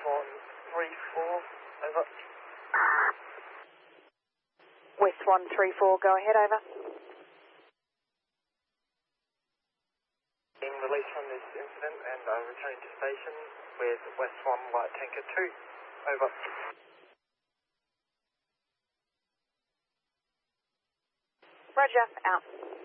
134, over. West 134, go ahead, over. Being released from this incident and returning to station with West 1 Light Tanker 2, over. Roger, out.